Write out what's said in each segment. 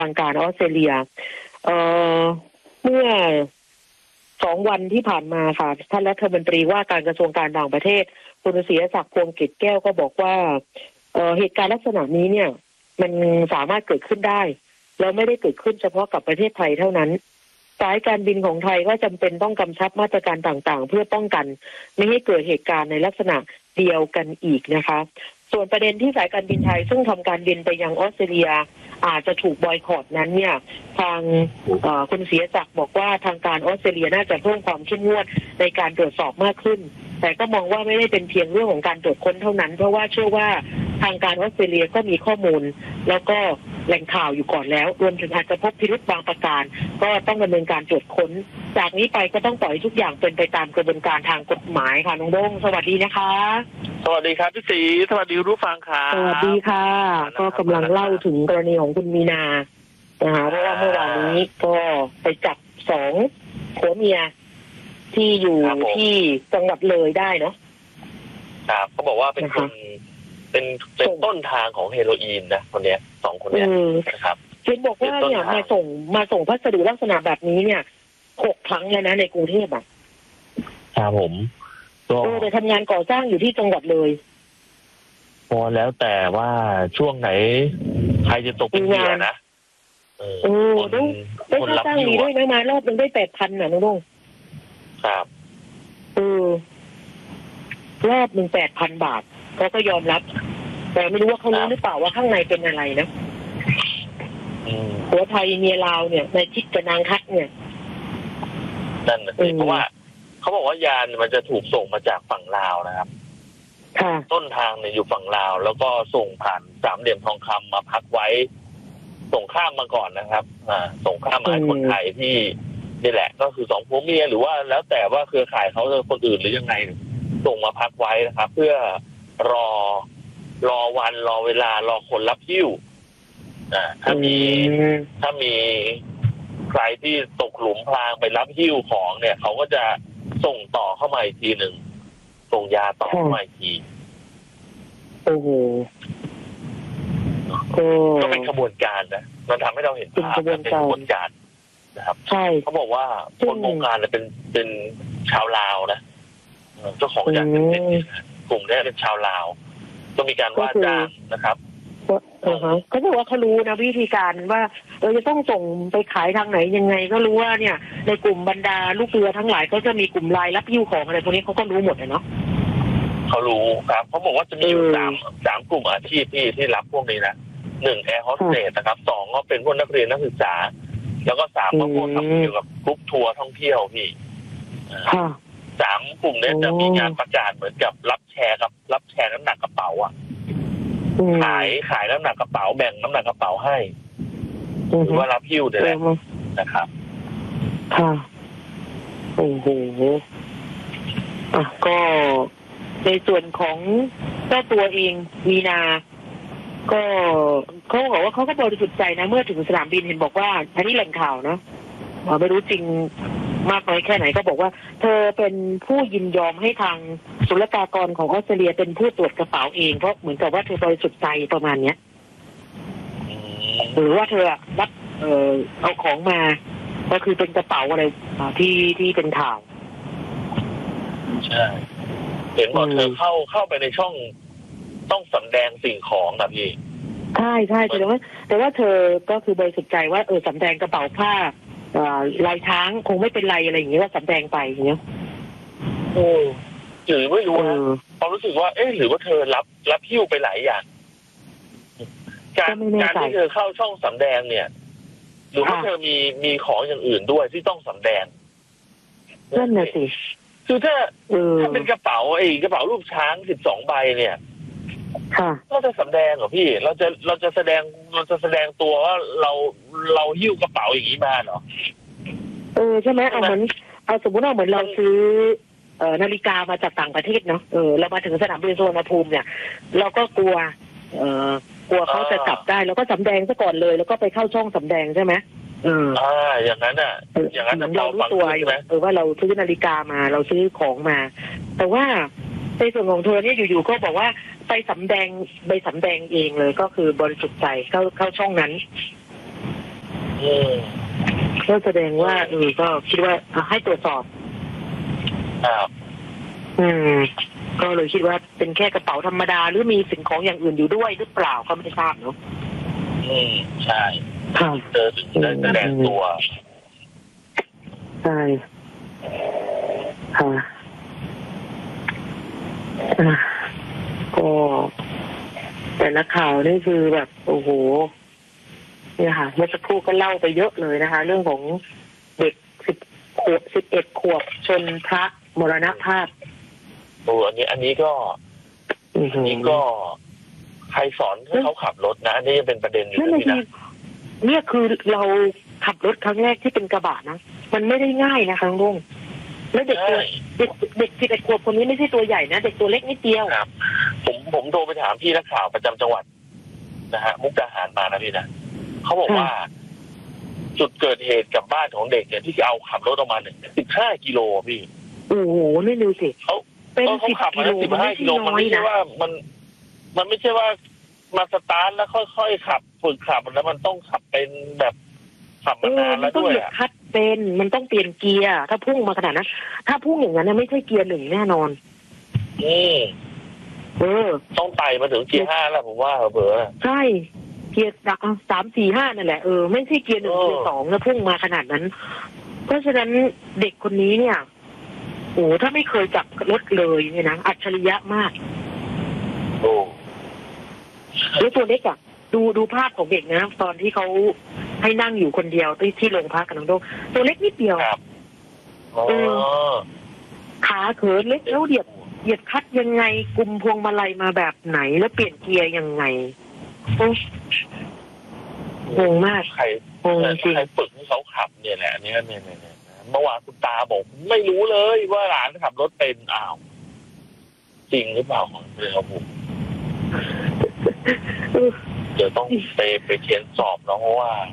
ทางการออสเตรเลียเมื่อ2 วันที่ผ่านมาค่ะท่านรัฐมนตรีว่าการกระทรวงการต่างประเทศคุณศิรศักดิ์ พวงเกตแก้วก็บอกว่าเหตุการณ์ลักษณะนี้เนี่ยมันสามารถเกิดขึ้นได้แล้วไม่ได้เกิดขึ้นเฉพาะกับประเทศไทยเท่านั้นสายการบินของไทยก็จำเป็นต้องกำชับมาตรการต่างๆเพื่อป้องกันไม่ให้เกิดเหตุการณ์ในลักษณะเดียวกันอีกนะคะส่วนประเด็นที่สายการบินไทยซึ่งทำการบินไปยังออสเตรเลียอาจจะถูกบอยคอตนั้นเนี่ยทางคุณศิรศักดิ์บอกว่าทางการออสเตรเลียน่าจะเพิ่มความเข้มงวดในการตรวจสอบมากขึ้นแต่ก็มองว่าไม่ได้เป็นเพียงเรื่องของการตรวจค้นเท่านั้นเพราะว่าเชื่อว่าทางการออสเตรเลียก็มีข้อมูลแล้วก็แหล่งข่าวอยู่ก่อนแล้วรวมถึงอาจจะพบพิรุธบางประการก็ต้องดำเนินการตรวจค้นจากนี้ไปก็ต้องปล่อยทุกอย่างเป็นไปตามกระบวนการทางกฎหมายค่ะน้องโด้งสวัสดีนะคะสวัสดีครับพี่ศรีสวัสดีรู้ฟังครับสวัสดีค่ะก็กำลังเล่าถึงกรณีของคุณมีนานะคะเพราะว่าเมื่อวานนี้ก็ไปจับ2ผัวเมียที่อยู่ที่จังหวัดเลยได้เนาะครับเขาบอกว่าเป็นคนเป็นต้นทางของเฮโรอีนนะคนเนี้ย2 คนเนี้ยนะครับเห็นบอกว่าเนี่ยมาส่งพัสดุลักษณะแบบนี้เนี่ย6 ครั้งแล้วนะในกรุงเทพอ่ะครับผมก็ไปทำงานก่อสร้างอยู่ที่จังหวัดเลยพอแล้วแต่ว่าช่วงไหนใครจะตกเป็นเหยื่อนะได้ค่าจ้างดีด้วยนะมารอบนึงได้ 8,000 น่ะน้องลุงครับรอบนึง 8,000 บาทเขาก็ยอมรับแต่ไม่รู้ว่าเขารู้หรือเปล่าว่าข้างในเป็นอะไรนะหัวไทยเมียลาวเนี่ยในทิศกับนางคัดเนี่ยนั่นสิเพราะว่าเขาบอกว่ายานมันจะถูกส่งมาจากฝั่งลาวนะครับต้นทางเนี่ยอยู่ฝั่งลาวแล้วก็ส่งผ่านสามเหลี่ยมทองคำมาพักไว้ส่งข้ามมาก่อนนะครับส่งข้ามมาให้คนไทยที่นี่แหละก็คือ2 ผัวเมียหรือว่าแล้วแต่ว่าเครือข่ายเขาจะคนอื่นหรือยังไงส่งมาพักไว้นะครับเพื่อรอวันรอเวลารอคนรับหิ้วถ้ามีใครที่ตกหลุมพรางไปรับหิ้วของเนี่ยเขาก็จะส่งต่อเข้ามาอีกทีหนึ่งส่งยาต่อเข้ามาอีกทีโอ้โหก็เป็นขบวนการนะมันทำให้เราเห็นภาพเป็นขบวนการนะครับใช่เขาบอกว่าคนวงการเนี่ยเป็นชาวลาวนะเจ้าของยาเสพติดกลุ่มนี้เป็นชาวลาวก็มีการว่าจ้างนะครับก็บอกว่าเขารู้นะวิธีการว่าจะต้องส่งไปขายทางไหนยังไงก็รู้ว่าเนี่ยในกลุ่มบรรดาลูกเรือทั้งหลายก็จะมีกลุ่มรายรับหิ้วของอะไรพวกนี้เขาก็รู้หมดเนาะเขารู้ครับเขาบอกว่าจะมีอยู่สามกลุ่มอาชีพที่รับพวกนี้นะ1แอร์โฮสเตสนะครับ2ก็เป็นพวกนักเรียนนักศึกษาแล้วก็3ก็พวกทำเกี่ยวกับกรุ๊ปทัวร์ท่องเที่ยวพี่3 กลุ่มนี้จะมีงานประกาศเหมือนกับรับแชร์น้ำหนักกระเป๋าอ่ะขายน้ำหนักกระเป๋าแบ่งน้ำหนักกระเป๋าให้หรือว่ารับหิ้วได้แหละนะครับค่ะโอ้โหก็ในส่วนของเจ้าตัวเองมีนาก็เขาบอกว่าเขาก็บริสุทธิ์ใจนะเมื่อถึงสนามบินเห็นบอกว่าอันนี้แหล่งข่าวนะไม่รู้จริงมากน้อยแค่ไหนก็บอกว่าเธอเป็นผู้ยินยอมให้ทางศุลกากรของออสเตรเลียเป็นผู้ตรวจกระเป๋าเองเพราะเหมือนกับว่าเธอบริสุทธิ์ใจประมาณเนี้ยหรือว่าเธอรับเอาของมาก็คือเป็นกระเป๋าอะไรที่เป็นข่าวใช่เห็นบอกเธอเข้าไปในช่องต้องสำแดงสิ่งของนะพี่ใช่แต่ว่าเธอก็คือบริสุทธิ์ใจว่าสำแดงกระเป๋าผ้าลายช้างคงไม่เป็นไรอะไรอย่างเงี้ยว่าสำแดงไปอย่างเงี้ยหรือไม่รู้นะเขารู้สึกว่าหรือว่าเธอรับหิ้วไปหลายอย่างการที่เธอเข้าช่องสำแดงเนี่ยหรือว่าเธอมีของอย่างอื่นด้วยที่ต้องสำแดงนั่นน่ะสิคือถ้าเป็นกระเป๋ารูปช้าง12 ใบเนี่ยเราจะสำแดงเหรอพี่เราจะแสดงตัวว่าเราหิ้วกระเป๋าอย่างนี้มาเหรอใช่ไหมเอาเหมือนสมมติว่าเหมือนเราซื้อนาฬิกามาจากต่างประเทศเนาะเรามาถึงสนามบินสุวรรณภูมิเนี่ยเราก็กลัวเขาจะจับได้แล้วก็สำแดงซะก่อนเลยแล้วก็ไปเข้าช่องสำแดงใช่ไหมอย่างนั้นอย่างนั้นเรารู้ตัวอยู่ว่าเราซื้อนาฬิกามาเราซื้อของมาแต่ว่าในส่วนของเธอเนี่ยอยู่ๆก็บอกว่าไปสำแดงเองเลยก็คือบริสุทธิ์ใจเข้าช่องนั้นก็แสดงว่าก็คิดว่าให้ตรวจสอบครับก็เลยคิดว่าเป็นแค่กระเป๋าธรรมดาหรือมีสิ่งของอย่างอื่นอยู่ด้วยหรือเปล่าก็ไม่ทราบเนาะใช่เจอถึงได้แสดงตัวใช่ค่ะก็แต่ละข่าวนี่คือแบบโอ้โหเนี่ยค่ะเมื่อสักครู่ก็เล่าไปเยอะเลยนะคะเรื่องของเด็ก11 ขวบชนพระมรณภาพอันนี้ก็ใครสอนให้เขาขับรถนะอันนี้ยังเป็นประเด็นอยู่นะเนี่ยคือเราขับรถครั้งแรกที่เป็นกระบะนะมันไม่ได้ง่ายนะคะลุงแล้วเด็ก11 ขวบคนนี้ไม่ใช่ตัวใหญ่นะเด็กตัวเล็กนิดเดียวครับผมโทรไปถามพี่นักข่าวประจำจังหวัดนะฮะมุกดาหารมานะพี่นะเขาบอกว่าจุดเกิดเหตุกับบ้านของเด็กเนี่ยที่เอาขับรถออกมาเนี่ย15 กิโลพี่โอ้โหนี่ดูสิเขาขับมา15 กิโลมันไม่ใช่ว่ามันไม่ใช่ว่ามาสตาร์ทแล้วค่อยๆขับฝึกขับแล้วมันต้องขับเป็นแบบขับมานานแล้วด้วยอ่ะคัดเป็นมันต้องเปลี่ยนเกียร์ถ้าพุ่งมาขนาดนั้นถ้าพุ่งอย่างนั้นไม่ใช่เกียร์ 1แน่นอนต้องไต่มาถึงเกียร์ 5แล้วผมว่าเบอใช่เกียร์3 4 5นั่นแหละไม่ใช่เกียร์ 1 เกียร์ 2แล้วพุ่งมาขนาดนั้นเพราะฉะนั้นเด็กคนนี้เนี่ยโอ้ถ้าไม่เคยจับรถเลยเนี่ยนะอัจฉริยะมากแล้วตัวเล็กอ่ะดูภาพของเด็กนะตอนที่เขาให้นั่งอยู่คนเดียวที่โรงพักกับน้องโดตัวเล็กนิดเดียวขาเขินเล็กแล้วเหยียดคัดยังไงกุมพวงมาลัยมาแบบไหนแล้วเปลี่ยนเกียร์ยังไงงงมากใครฝึกให้เขาขับเนี่ยแหละเนี่ยเมื่อวานคุณตาบอกไม่รู้เลยว่าหลานขับรถเป็นจริงหรือเปล่าของเรื่องผมเดี๋ยวต้องไปเขียนสอบน้องเพราะว่า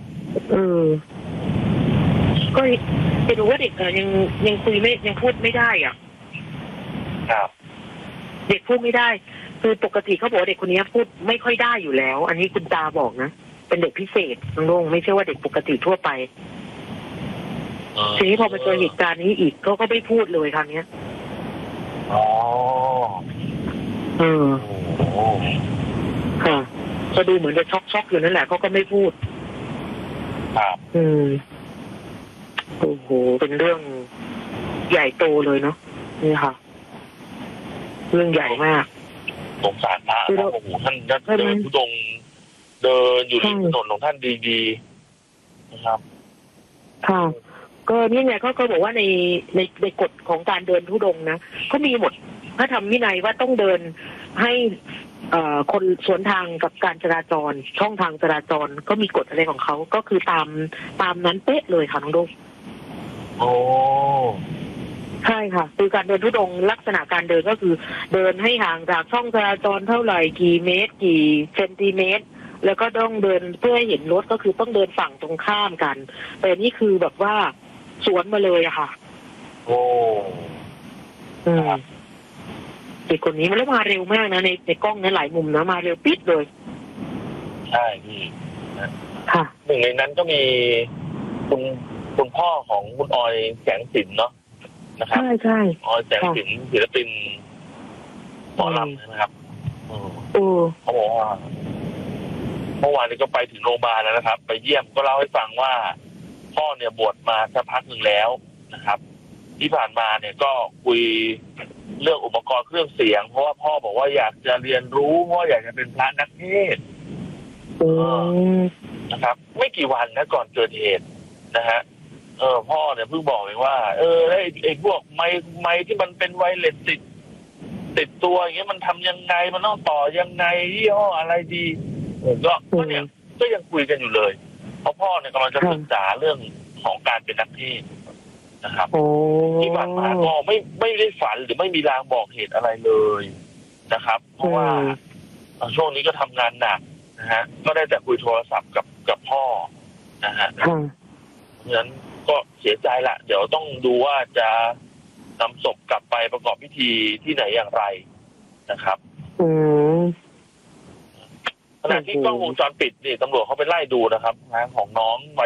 ก็จะดูว่าเด็กยังคุยไม่ยังพูดไม่ได้อ่ะครับเด็กพูดไม่ได้คือปกติเขาบอกเด็กคนนี้พูดไม่ค่อยได้อยู่แล้วอันนี้คุณตาบอกนะเป็นเด็กพิเศษน้องลงไม่ใช่ว่าเด็กปกติทั่วไปทีนี้พอมาเจอเหตุการณ์นี้อีกเขาก็ไม่พูดเลยคราวนี้ค่ะก็ดูเหมือนจะช็อกอยู่นั่นแหละเขาก็ไม่พูดครับโอ้โหเป็นเรื่องใหญ่โตเลยเนาะนี่ค่ะเรื่องใหญ่มากสงสารพระโอ้โหท่านเดินทุดงเดินอยู่ที่ถนนของท่านดีๆนะครับค่ะก็นี่ไงเขาบอกว่าในกฎของการเดินทุดงนะเขามีหมดพระธรรมวินัยว่าต้องเดินให้คนสวนทางกับการจราจรช่องทางจราจรก็มีกฎอะไรของเขาก็คือตามนั้นเป๊ะเลยค่ะน้องดุ๊กใช่ค่ะคือการเดินทุดงลักษณะการเดินก็คือเดินให้ห่างจากช่องจราจรเท่าไหร่กี่เมตรกี่เซนติเมตรแล้วก็ต้องเดินเพื่อให้เห็นรถก็คือต้องเดินฝั่งตรงข้ามกันแต่นี่คือแบบว่าสวนมาเลยอะค่ะเด็กคนนี้มันแล้วมาเร็วมากนะในกล้องนั้นหลายมุมนะมาเร็วปิดเลยใช่พี่ค่ะหนึ่งในนั้นก็มีคุณพ่อของคุณออยแสงสินเนาะนะครับใช่ออยแสงสินศิลปินหมอลำนะครับเขาบอกว่าเมื่อวานนี้ก็ไปถึงโรงพยาบาลแล้วนะครับไปเยี่ยมก็เล่าให้ฟังว่าพ่อเนี่ยบวชมาสักพักหนึ่งแล้วนะครับที่ผ่านมาเนี่ยก็คุยเรื่องอุปกรณ์เครื่องเสียงเพราะว่าพ่อบอกว่าอยากจะเรียนรู้เพราะอยากจะเป็นพระนักเทศน์นะครับไม่กี่วันนะก่อนเกิดเหตุนะฮะพ่อเนี่ยเพิ่งบอกเองว่าไอ้พวกไม้ที่มันเป็นไวเลสติดตัวอย่างเงี้ยมันทำยังไงมันต้องต่อยังไงยี่ห้ออะไรดีก็เนี่ยก็ยังคุยกันอยู่เลยเพราะพ่อเนี่ยกำลังจะศึกษาเรื่องของการเป็นนักเทศน์นะครับที่ผ่านมาก็ไม่ได้ฝันหรือไม่มีรางบอกเหตุอะไรเลยนะครับเพราะว่าช่วงนี้ก็ทำงานหนักนะฮะก็ได้แต่คุยโทรศัพท์กับพ่อนะฮะเพราะฉะนั้นก็เสียใจละเดี๋ยวต้องดูว่าจะนำศพกลับไปประกอบพิธีที่ไหนอย่างไรนะครับขณะที่กล้องวงจรปิดนี่ตำรวจเขาไปไล่ดูนะครับของน้องวัย